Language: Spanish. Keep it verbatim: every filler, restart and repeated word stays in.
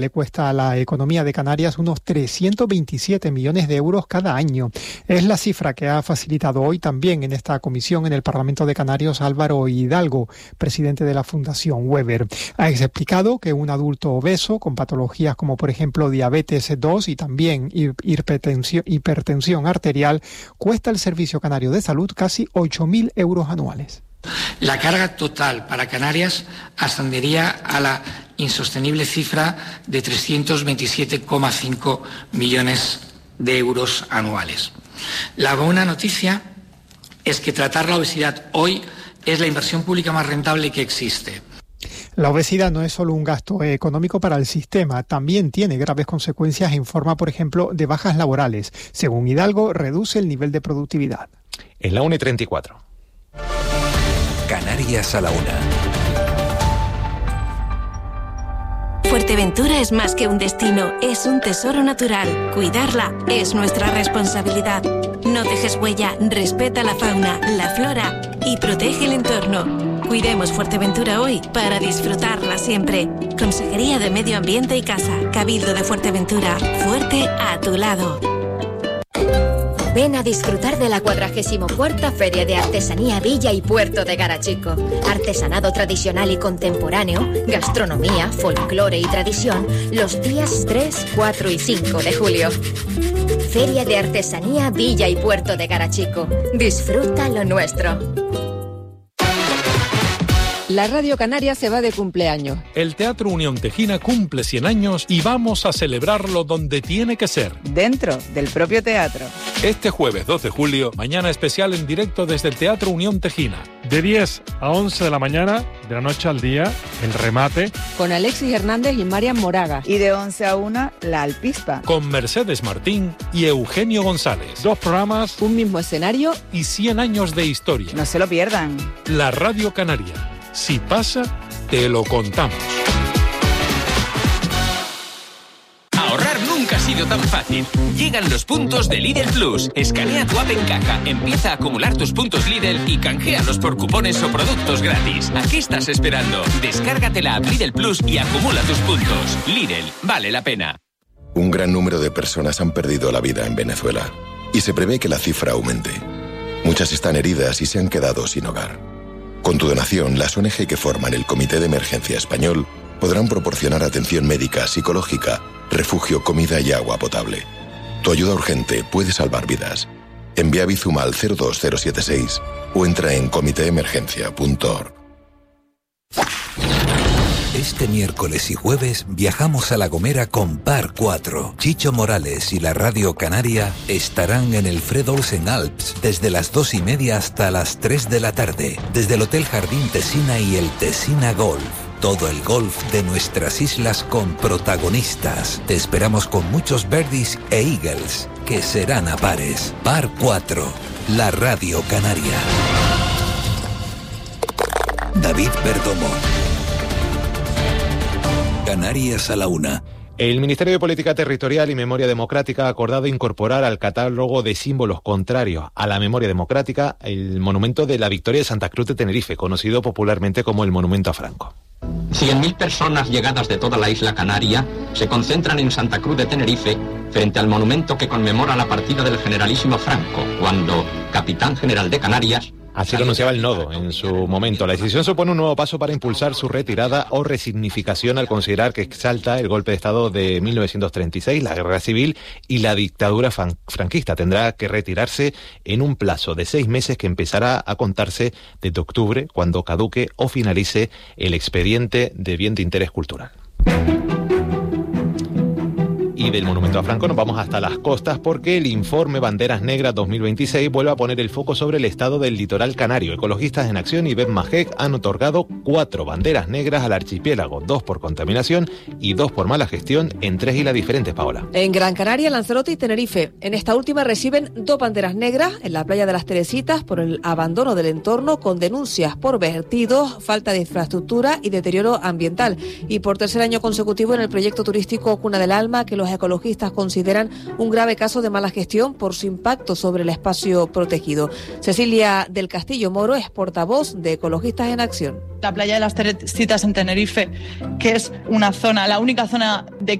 Le cuesta a la economía de Canarias unos trescientos veintisiete millones de euros cada año. Es la cifra que ha facilitado hoy también en esta comisión en el Parlamento de Canarios Álvaro Hidalgo, presidente de la Fundación Weber. Ha explicado que un adulto obeso con patologías como por ejemplo diabetes dos y también hipertensión, hipertensión arterial cuesta el Servicio Canario de Salud casi ocho mil euros anuales. La carga total para Canarias ascendería a la insostenible cifra de trescientos veintisiete coma cinco millones de euros anuales. La buena noticia es que tratar la obesidad hoy es la inversión pública más rentable que existe. La obesidad no es solo un gasto económico para el sistema, también tiene graves consecuencias en forma, por ejemplo, de bajas laborales. Según Hidalgo, reduce el nivel de productividad. Es la una y treinta y cuatro. Canarias a la una. Fuerteventura es más que un destino, es un tesoro natural. Cuidarla es nuestra responsabilidad. No dejes huella, respeta la fauna, la flora y protege el entorno. Cuidemos Fuerteventura hoy para disfrutarla siempre. Consejería de Medio Ambiente y Casa, Cabildo de Fuerteventura, fuerte a tu lado. Ven a disfrutar de la cuadragésimo cuarta Feria de Artesanía Villa y Puerto de Garachico. Artesanado tradicional y contemporáneo, gastronomía, folclore y tradición, los días tres, cuatro y cinco de julio. Feria de Artesanía Villa y Puerto de Garachico. Disfruta lo nuestro. La Radio Canaria se va de cumpleaños. El Teatro Unión Tejina cumple cien años y vamos a celebrarlo donde tiene que ser. Dentro del propio teatro. Este jueves dos de julio, mañana especial en directo desde el Teatro Unión Tejina. De diez a once de la mañana, de la noche al día, el remate. Con Alexis Hernández y Marian Moraga. Y de once a una, La Alpispa. Con Mercedes Martín y Eugenio González. Dos programas. Un mismo escenario. Y cien años de historia. No se lo pierdan. La Radio Canaria. Si pasa, te lo contamos. Ahorrar nunca ha sido tan fácil. Llegan los puntos de Lidl Plus. Escanea tu app en caja, empieza a acumular tus puntos Lidl y canjealos por cupones o productos gratis. ¿A qué estás esperando? Descárgate la app Lidl Plus y acumula tus puntos. Lidl, vale la pena. Un gran número de personas han perdido la vida en Venezuela y se prevé que la cifra aumente. Muchas están heridas y se han quedado sin hogar. Con tu donación, las O N G que forman el Comité de Emergencia Español podrán proporcionar atención médica, psicológica, refugio, comida y agua potable. Tu ayuda urgente puede salvar vidas. Envía Bizum al cero dos cero siete seis o entra en comité emergencia punto org. Este miércoles y jueves viajamos a La Gomera con Par cuatro. Chicho Morales y la Radio Canaria estarán en el Fred Olsen Alps desde las dos y media hasta las tres de la tarde, desde el Hotel Jardín Tesina y el Tesina Golf. Todo el golf de nuestras islas con protagonistas. Te esperamos con muchos birdies e eagles, que serán a pares. Par cuatro, la Radio Canaria. David Perdomo. Canarias a la una. El Ministerio de Política Territorial y Memoria Democrática ha acordado incorporar al catálogo de símbolos contrarios a la memoria democrática el monumento de la Victoria de Santa Cruz de Tenerife, conocido popularmente como el Monumento a Franco. cien mil personas llegadas de toda la isla Canaria se concentran en Santa Cruz de Tenerife frente al monumento que conmemora la partida del generalísimo Franco, cuando capitán general de Canarias. Así lo anunciaba el Nodo en su momento. La decisión supone un nuevo paso para impulsar su retirada o resignificación al considerar que exalta el golpe de Estado de mil novecientos treinta y seis, la guerra civil y la dictadura franquista. Tendrá que retirarse en un plazo de seis meses que empezará a contarse desde octubre, cuando caduque o finalice el expediente de bien de interés cultural. Y del Monumento a Franco nos vamos hasta las costas porque el informe Banderas Negras dos mil veintiséis vuelve a poner el foco sobre el estado del litoral canario. Ecologistas en Acción y BEPMAGEC han otorgado cuatro banderas negras al archipiélago, dos por contaminación y dos por mala gestión en tres islas diferentes, Paola. En Gran Canaria, Lanzarote y Tenerife. En esta última reciben dos banderas negras en la playa de las Teresitas por el abandono del entorno con denuncias por vertidos, falta de infraestructura y deterioro ambiental. Y por tercer año consecutivo en el proyecto turístico Cuna del Alma, que los ecologistas consideran un grave caso de mala gestión por su impacto sobre el espacio protegido. Cecilia del Castillo Moro es portavoz de Ecologistas en Acción. La playa de las Teresitas en Tenerife, que es una zona, la única zona de